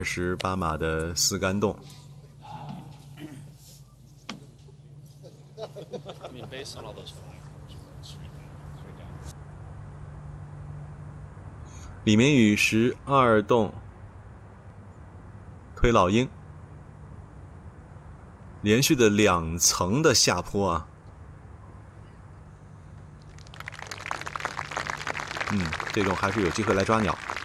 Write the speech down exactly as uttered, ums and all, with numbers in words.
十八码的丝干洞。李明宇十二洞推老鹰，连续的两层的下坡啊，嗯，这种还是有机会来抓鸟。